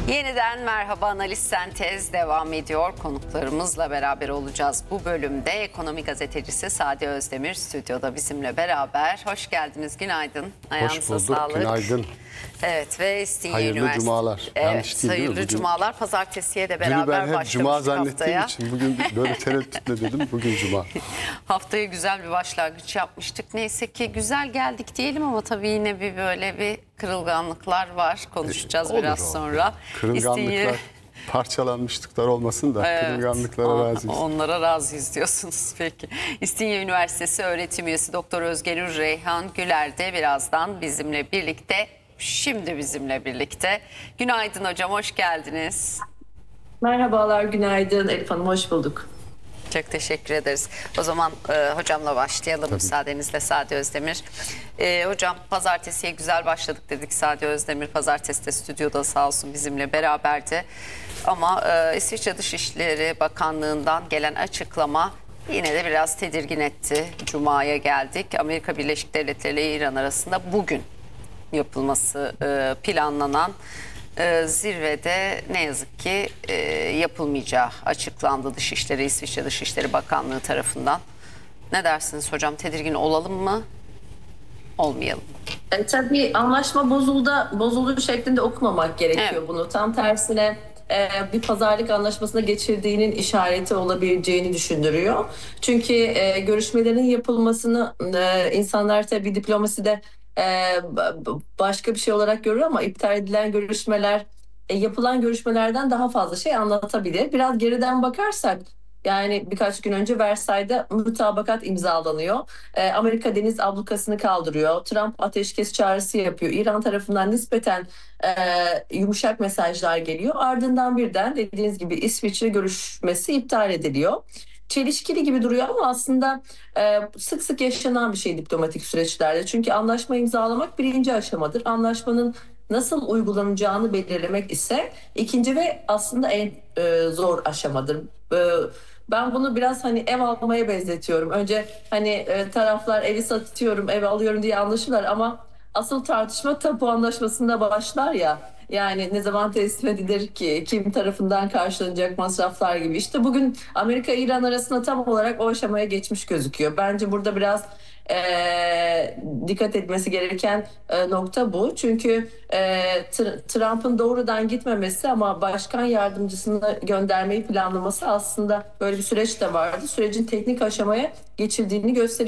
Yeniden merhaba, Analiz Sentez devam ediyor. Konuklarımızla beraber olacağız. Bu bölümde ekonomi gazetecisi Sadi Özdemir stüdyoda bizimle beraber. Hoş geldiniz, günaydın. Hoş bulduk, sağlık. günaydın. Evet ve İstinye Hayırlı Üniversitesi. cumalar. Evet, Yanlış değil, değil mi? hayırlı cumalar. Pazartesiye de Dünü beraber ben hep başlamıştık cuma zannettiğim haftaya. için bugün böyle tereddütle dedim, bugün cuma. Haftaya güzel bir başlangıç yapmıştık. Neyse ki güzel geldik diyelim ama tabii yine bir böyle bir kırılganlıklar var. Konuşacağız Olur biraz o. sonra. Kırılganlıklar, parçalanmışlıklar olmasın da kırılganlıklara razıyız. Onlara razıyız diyorsunuz peki. İstinye Üniversitesi öğretim üyesi Doktor Özgenür Reyhan Güler de birazdan bizimle birlikte. Şimdi bizimle birlikte. Günaydın hocam, hoş geldiniz. Merhabalar, günaydın Elif Hanım, hoş bulduk. Çok teşekkür ederiz. O zaman hocamla başlayalım müsaadenizle Sadi Özdemir. Hocam pazartesiye güzel başladık dedik. Sadi Özdemir pazartesi de stüdyoda sağ olsun bizimle beraberdi. Ama İsviçre Dışişleri Bakanlığı'ndan gelen açıklama yine de biraz tedirgin etti. Cuma'ya geldik. Amerika Birleşik Devletleri ile İran arasında bugün yapılması planlanan zirvede ne yazık ki yapılmayacağı açıklandı İsviçre Dışişleri Bakanlığı tarafından. Ne dersiniz hocam? Tedirgin olalım mı? Olmayalım. Tabii anlaşma bozulduğu şeklinde okumamak gerekiyor Evet. bunu. Tam tersine bir pazarlık anlaşmasına geçirdiğinin işareti olabileceğini düşündürüyor. Çünkü görüşmelerin yapılmasını insanlar tabii diplomaside başka bir şey olarak görüyor ama iptal edilen görüşmeler yapılan görüşmelerden daha fazla şey anlatabilir. Biraz geriden bakarsak yani birkaç gün önce Versay'da mutabakat imzalanıyor. Amerika deniz ablukasını kaldırıyor. Trump ateşkes çağrısı yapıyor. İran tarafından nispeten yumuşak mesajlar geliyor. Ardından birden dediğiniz gibi İsviçre görüşmesi iptal ediliyor. Çelişkili gibi duruyor ama aslında sık sık yaşanan bir şey diplomatik süreçlerde. Çünkü anlaşma imzalamak birinci aşamadır. Anlaşmanın nasıl uygulanacağını belirlemek ise ikinci ve aslında en zor aşamadır. Ben bunu biraz hani ev almaya benzetiyorum. Önce hani taraflar evi satıyorum, ev alıyorum diye anlaşırlar ama asıl tartışma tapu anlaşmasında başlar ya. Yani ne zaman teslim edilir ki, kim tarafından karşılanacak masraflar gibi. İşte bugün Amerika-İran arasında tam olarak o aşamaya geçmiş gözüküyor. Bence burada biraz dikkat etmesi gereken nokta bu. Çünkü Trump'ın doğrudan gitmemesi ama başkan yardımcısını göndermeyi planlaması aslında böyle bir süreç de vardı. Sürecin teknik aşamaya geçildiğini gösteriyor.